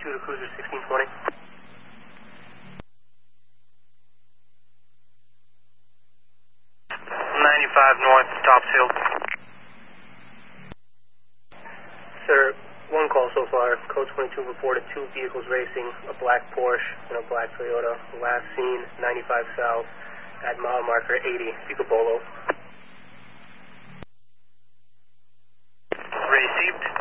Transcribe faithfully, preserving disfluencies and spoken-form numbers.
two to Cruiser sixteen twenty. ninety-five north, Topsfield. Sir, one call so far. Code twenty-two reported two vehicles racing, a black Porsche and a black Toyota. Last seen ninety-five south at mile marker eighty, Picobolo. Received.